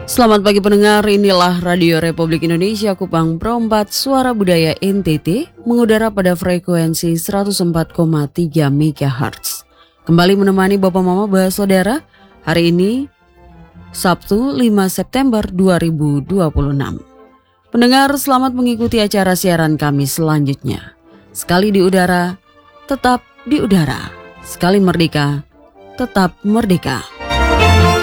Selamat pagi pendengar, inilah Radio Republik Indonesia Kupang Perompat Suara Budaya NTT mengudara pada frekuensi 104,3 MHz. Kembali menemani Bapak Mama Bahas Saudara, hari ini Sabtu 5 September 2026. Pendengar, selamat mengikuti acara siaran kami selanjutnya. Sekali di udara, tetap di udara. Sekali merdeka, tetap merdeka.